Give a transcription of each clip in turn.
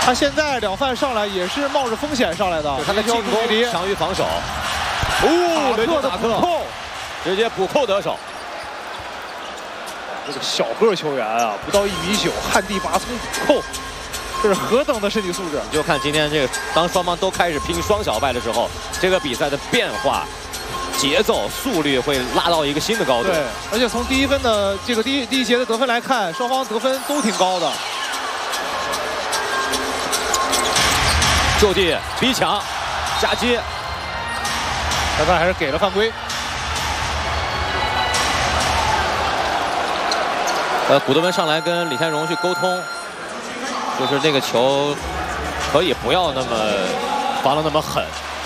他现在两犯上来也是冒着风险上来的， 他的进攻强于防守。 哦，雷诺的补扣， 直接补扣得手。 这个小个球员啊，不到1.9米，旱地拔葱补扣，这是何等的身体素质！ 你就看今天这个，当双方都开始拼双小外的时候，这个比赛的变化、节奏、速率会拉到一个新的高度。 对，而且从第一分的这个第一节的得分来看，双方得分都挺高的。 就地逼抢，夹击， 裁判还是给了犯规。 古德温上来跟李天荣去沟通，就是这个球可以不要那么防得那么狠，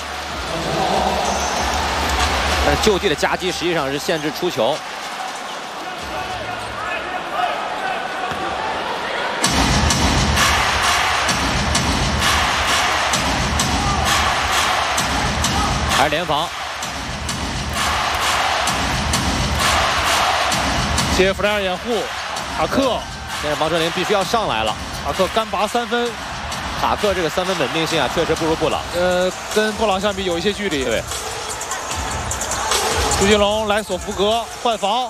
但是就地的夹击实际上是限制出球。还是联防， 接弗莱尔掩护。塔克， 现在王哲林必须要上来了。 塔克干拔3分， 塔克这个3分稳定性啊，确实不如布朗。 跟布朗相比有一些距离。 对。 朱金龙来索福格换防，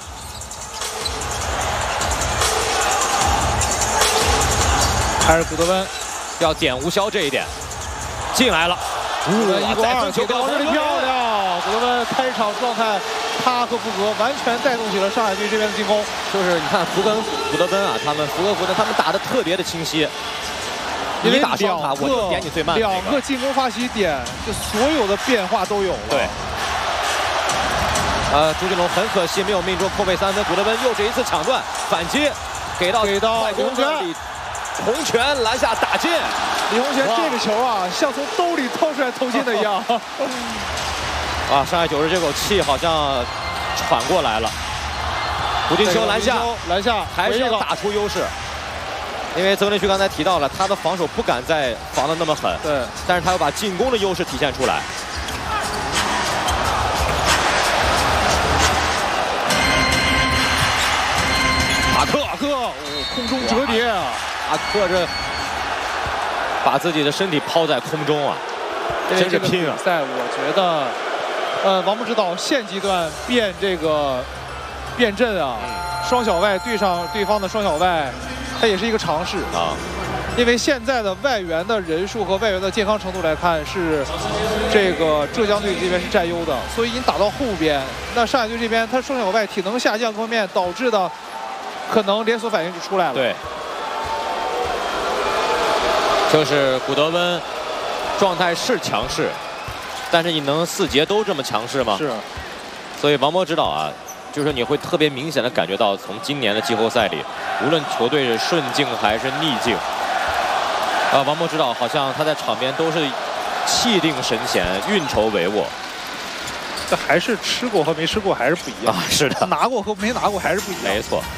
还是古德温要点无效这一点，进来了。 1过2，球高，这里漂亮！古德温开场状态。他和福格完全带动起了上海队这边的进攻， 就是你看福格古德温啊，他们打得特别的清晰。 因为你打双塔，我就点你最慢的那个。 2个进攻发起点，就所有的变化都有了。 对。朱金龙很可惜没有命中扣背3分，古德温又是一次抢断反击，给到李洪权篮下打进。 李洪权这个球啊，像从兜里掏出来投进的一样。 啊，上海90这口气好像喘过来了。胡金秋篮下还是要打出优势，因为曾连旭刚才提到了，他的防守不敢再防得那么狠， 对， 但是他要把进攻的优势体现出来。 塔克，空中折叠， 塔克这把自己的身体抛在空中啊，真是拼啊！ 赛我觉得。王牧指导现阶段变阵啊，双小外对上对方的双小外，它也是一个尝试啊。因为现在的外援的人数和外援的健康程度来看，是这个浙江队这边是占优的，所以你打到后边，那上海队这边他双小外体能下降方面导致的可能连锁反应就出来了。 对，就是古德温状态是强势。但是你能4节都这么强势吗？ 是， 所以王博指导啊，就是你会特别明显的感觉到，从今年的季后赛里，无论球队是顺境还是逆境，王博指导好像他在场边都是气定神闲、运筹帷幄。 这还是吃过和没吃过还是不一样啊！是的， 拿过和没拿过还是不一样。 没错。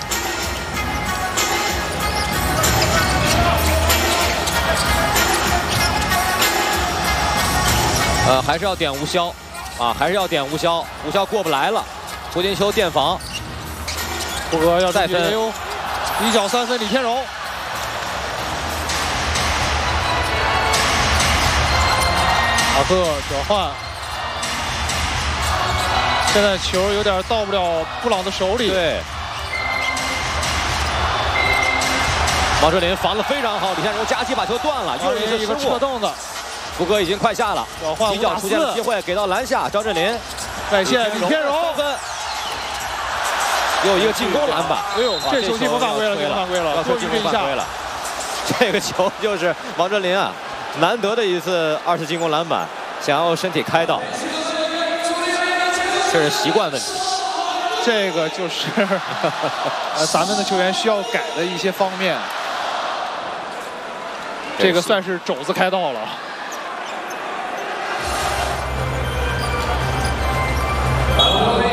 还是要点无效，啊，还是要点无效，无效过不来了。胡金秋垫防， 福格要再分， 一脚3分，李天荣。塔克转换，现在球有点到不了布朗的手里。 对。王哲林防得非常好，李天荣夹击把球断了，又是一个侧动的。 福格已经快下了，起脚出现了机会，给到篮下，张镇麟外线，李天荣 3分，又一个进攻篮板。 哎呦，这球进攻犯规了，犯规了， 要说进攻犯规了。这个球就是王哲林啊，难得的一次2次进攻篮板，想要身体开到，这是习惯问题。 这个就是咱们的球员需要改的一些方面。这个算是肘子开道了。 Bye.